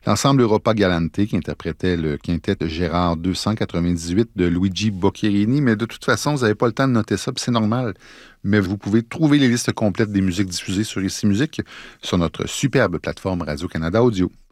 L'ensemble Europa Galante qui interprétait le quintet Gérard 298 de Luigi Boccherini. Mais de toute façon, vous n'avez pas le temps de noter ça, puis c'est normal. Mais vous pouvez trouver les listes complètes des musiques diffusées sur Ici Musique sur notre superbe plateforme Radio-Canada Audio.